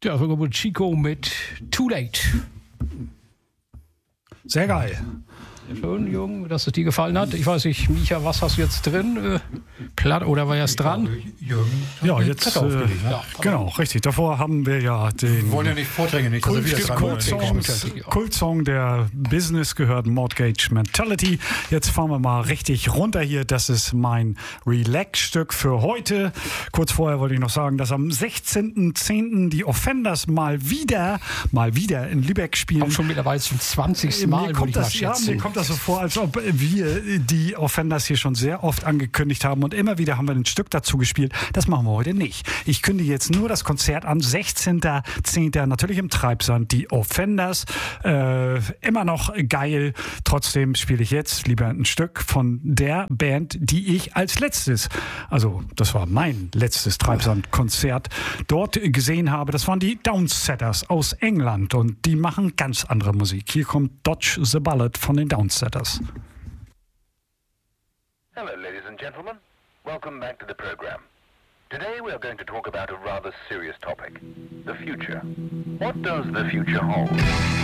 Ja, sogar mit Chico mit Too Late. Sehr geil. Sehr schön, Jung, dass es dir gefallen hat. Ich weiß nicht, Micha, was hast du jetzt drin? Platt oder war erst dran? Ja, jetzt genau, richtig. Davor haben wir ja den wollen ja nicht Vorträge nicht. Kultsong, der Business gehört, Mortgage Mentality. Jetzt fahren wir mal richtig runter hier. Das ist mein Relax-Stück für heute. Kurz vorher wollte ich noch sagen, dass am 16.10. die Offenders mal wieder in Lübeck spielen. Auch schon mittlerweile zum 20. Mal, würde ich mal schätzen. Mir kommt das so vor, als ob wir die Offenders hier schon sehr oft angekündigt haben und immer wieder haben wir ein Stück dazu gespielt. Das machen wir heute nicht. Ich kündige jetzt nur das Konzert an, 16.10. natürlich im Treibsand. Die Offenders, immer noch geil. Trotzdem spiele ich jetzt lieber ein Stück von der Band, die ich als letztes, also das war mein letztes Treibsand-Konzert, dort gesehen habe. Das waren die Downsetters aus England und die machen ganz andere Musik. Hier kommt Dodge the Bullet von den Downsetters. Hello, ladies and gentlemen. Welcome back to the program. Today we are going to talk about a rather serious topic, the future. What does the future hold?